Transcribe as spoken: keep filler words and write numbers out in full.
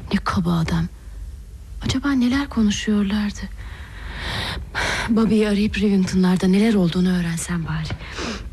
Ne kaba adam. Acaba neler konuşuyorlardı? Bobby'yi arayıp Rivington'larda neler olduğunu öğrensem bari.